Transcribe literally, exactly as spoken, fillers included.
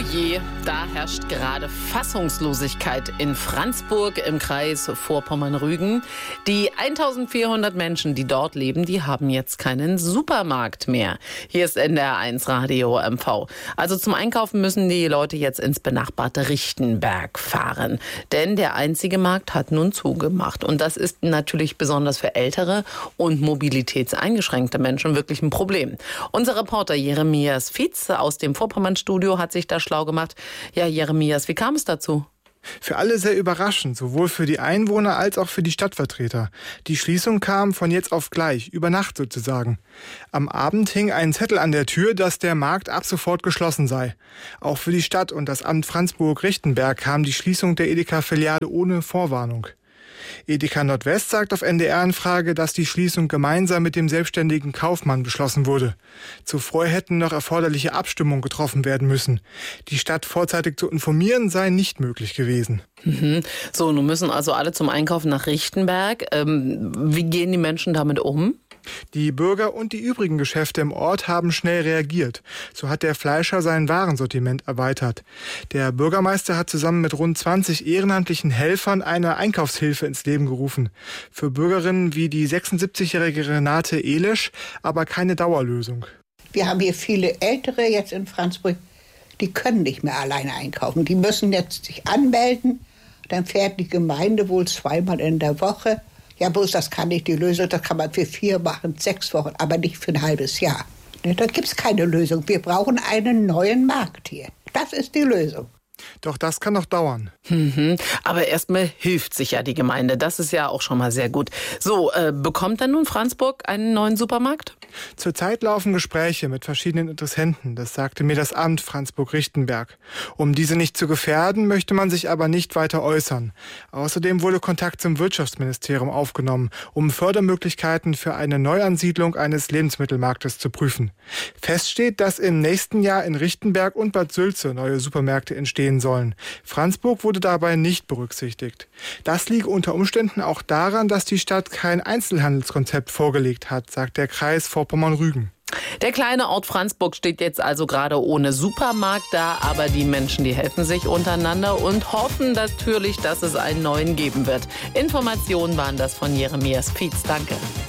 je, da herrscht gerade Fassungslosigkeit in Franzburg im Kreis Vorpommern-Rügen. Die eintausendvierhundert Menschen, die dort leben, die haben jetzt keinen Supermarkt mehr. Hier ist N D R eins Radio M V. Also zum Einkaufen müssen die Leute jetzt ins benachbarte Richtenberg fahren. Denn der einzige Markt hat nun zugemacht. Und das ist natürlich besonders für ältere und mobilitätseingeschränkte Menschen wirklich ein Problem. Unser Reporter Jeremias Fietz aus dem Vorpommern-Studio hat sich da schlau gemacht. Ja, Jeremias, wie kam es dazu? Für alle sehr überraschend, sowohl für die Einwohner als auch für die Stadtvertreter. Die Schließung kam von jetzt auf gleich, über Nacht sozusagen. Am Abend hing ein Zettel an der Tür, dass der Markt ab sofort geschlossen sei. Auch für die Stadt und das Amt Franzburg-Richtenberg kam die Schließung der Edeka-Filiale ohne Vorwarnung. Edeka Nordwest sagt auf N D R-Anfrage, dass die Schließung gemeinsam mit dem selbstständigen Kaufmann beschlossen wurde. Zuvor hätten noch erforderliche Abstimmungen getroffen werden müssen. Die Stadt vorzeitig zu informieren sei nicht möglich gewesen. Mhm. So, nun müssen also alle zum Einkaufen nach Richtenberg. Ähm, wie gehen die Menschen damit um? Die Bürger und die übrigen Geschäfte im Ort haben schnell reagiert. So hat der Fleischer sein Warensortiment erweitert. Der Bürgermeister hat zusammen mit rund zwanzig ehrenamtlichen Helfern eine Einkaufshilfe ins Leben gerufen. Für Bürgerinnen wie die sechsundsiebzigjährige Renate Elisch aber keine Dauerlösung. Wir haben hier viele Ältere jetzt in Franzburg, die können nicht mehr alleine einkaufen. Die müssen jetzt sich anmelden, dann fährt die Gemeinde wohl zweimal in der Woche. Ja, bloß das kann nicht die Lösung, das kann man für vier machen, sechs Wochen, aber nicht für ein halbes Jahr. Da gibt es keine Lösung. Wir brauchen einen neuen Markt hier. Das ist die Lösung. Doch das kann noch dauern. Mhm. Aber erstmal hilft sich ja die Gemeinde. Das ist ja auch schon mal sehr gut. So, äh, bekommt denn nun Franzburg einen neuen Supermarkt? Zurzeit laufen Gespräche mit verschiedenen Interessenten. Das sagte mir das Amt Franzburg-Richtenberg. Um diese nicht zu gefährden, möchte man sich aber nicht weiter äußern. Außerdem wurde Kontakt zum Wirtschaftsministerium aufgenommen, um Fördermöglichkeiten für eine Neuansiedlung eines Lebensmittelmarktes zu prüfen. Fest steht, dass im nächsten Jahr in Richtenberg und Bad Sülze neue Supermärkte entstehen sollen. Franzburg wurde dabei nicht berücksichtigt. Das liege unter Umständen auch daran, dass die Stadt kein Einzelhandelskonzept vorgelegt hat, sagt der Kreis Vorpommern-Rügen. Der kleine Ort Franzburg steht jetzt also gerade ohne Supermarkt da, aber die Menschen, die helfen sich untereinander und hoffen natürlich, dass es einen neuen geben wird. Informationen waren das von Jeremias Fietz. Danke.